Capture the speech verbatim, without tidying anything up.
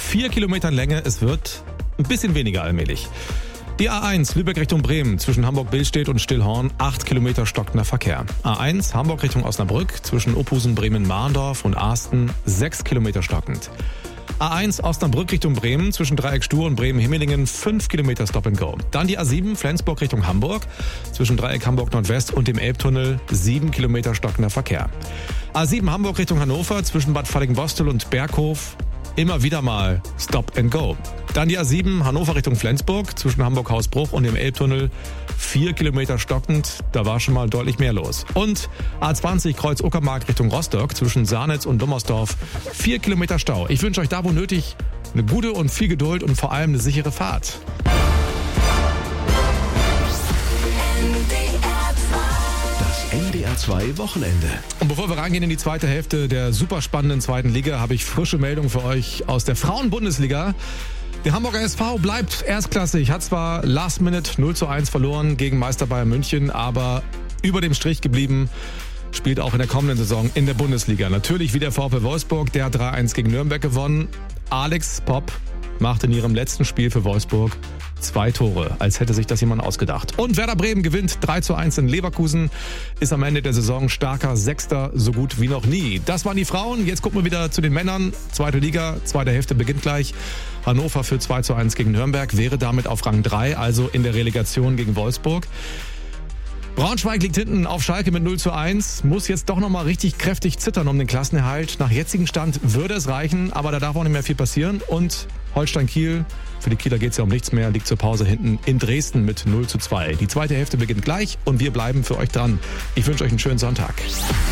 vier Kilometern Länge. Es wird ein bisschen weniger allmählich. Die A eins Lübeck Richtung Bremen zwischen Hamburg-Billstedt und Stillhorn, acht Kilometer stockender Verkehr. A eins Hamburg Richtung Osnabrück zwischen Opusen, Bremen-Mahndorf und Asten, sechs Kilometer stockend. A eins Osnabrück Richtung Bremen zwischen Dreieck Stur und Bremen-Himmelingen, fünf Kilometer Stop and Go. Dann die A sieben Flensburg Richtung Hamburg zwischen Dreieck Hamburg Nordwest und dem Elbtunnel, sieben Kilometer stockender Verkehr. A sieben Hamburg Richtung Hannover zwischen Bad Fallingbostel und Berghof, immer wieder mal Stop and Go. Dann die A sieben Hannover Richtung Flensburg zwischen Hamburg-Hausbruch und dem Elbtunnel, vier Kilometer stockend, da war schon mal deutlich mehr los. Und A zwanzig Kreuz Uckermark Richtung Rostock zwischen Sarnitz und Dummersdorf, vier Kilometer Stau. Ich wünsche euch da wo nötig eine gute und viel Geduld und vor allem eine sichere Fahrt. N D R zwei Wochenende. Und bevor wir reingehen in die zweite Hälfte der super spannenden zweiten Liga, habe ich frische Meldung für euch aus der Frauen-Bundesliga. Der Hamburger S V bleibt erstklassig, hat zwar Last Minute null zu eins verloren gegen Meister Bayern München, aber über dem Strich geblieben, spielt auch in der kommenden Saison in der Bundesliga. Natürlich wie der VfL Wolfsburg, der hat drei eins gegen Nürnberg gewonnen. Alex Popp macht in ihrem letzten Spiel für Wolfsburg zwei Tore, als hätte sich das jemand ausgedacht. Und Werder Bremen gewinnt drei zu eins in Leverkusen, ist am Ende der Saison starker Sechster, so gut wie noch nie. Das waren die Frauen, jetzt gucken wir wieder zu den Männern. Zweite Liga, zweite Hälfte beginnt gleich. Hannover für zwei zu eins gegen Nürnberg, wäre damit auf Rang drei, also in der Relegation gegen Wolfsburg. Braunschweig liegt hinten auf Schalke mit null zu eins, muss jetzt doch nochmal richtig kräftig zittern um den Klassenerhalt. Nach jetzigem Stand würde es reichen, aber da darf auch nicht mehr viel passieren. Und Holstein-Kiel, für die Kieler geht es ja um nichts mehr, liegt zur Pause hinten in Dresden mit null zu zwei. Die zweite Hälfte beginnt gleich und wir bleiben für euch dran. Ich wünsche euch einen schönen Sonntag.